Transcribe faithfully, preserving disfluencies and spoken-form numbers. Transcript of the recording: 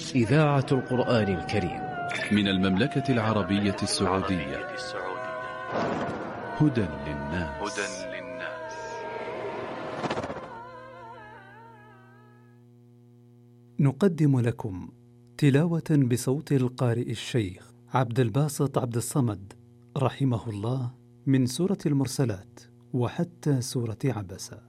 إذاعة القرآن الكريم من المملكة العربية السعودية. هدى للناس. نقدم لكم تلاوة بصوت القارئ الشيخ عبد الباسط عبد الصمد رحمه الله من سورة المرسلات وحتى سورة عبسة.